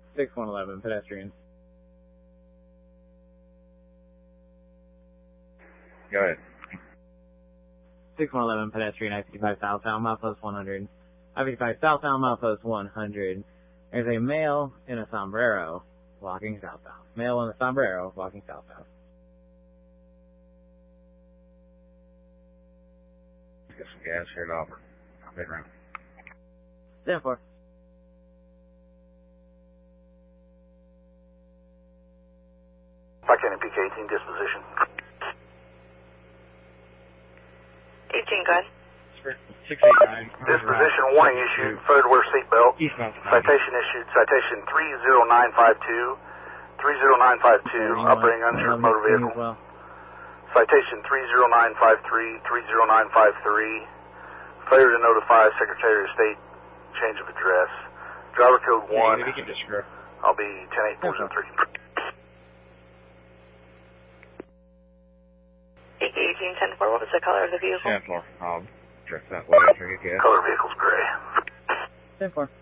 6111, pedestrian. Go ahead. 6111, pedestrian, I-55 southbound, milepost 100. I-55 southbound, milepost 100. There's a male in a sombrero walking southbound. Male in a sombrero walking southbound. Get some gas here at Auburn. I'll be around. 10-4. Park County PK 18 disposition. 18, go ahead. 689. Disposition warning issued. Further wear seatbelt. Eastbound. Citation issued. Citation 30952. 30952. Operating uninsured motor vehicle. Well. Citation 30953. 30953. Failure to notify Secretary of State change of address. Driver code 1. Yeah, you can just screw. I'll be 108-403. 18, 10-4, what was the color of the vehicle? 10-4. I'll direct that way after I get gas. Color vehicle's gray. 10-4.